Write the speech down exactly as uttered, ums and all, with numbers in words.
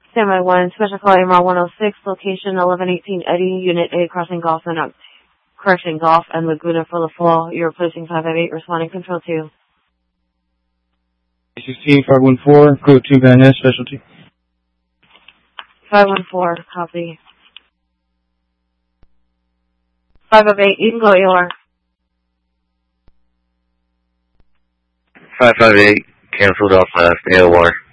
Standby one, Special Call A M R one oh six, location eleven eighteen Eddy, Unit A, crossing Golf and, uh, correction, Golf and Laguna for the fall. You're replacing five five eight, responding Control two. sixteen five one four, code two Van Ness, specialty. five one four, copy. five five eight, you can go A O R. five five eight, canceled off last, A O R.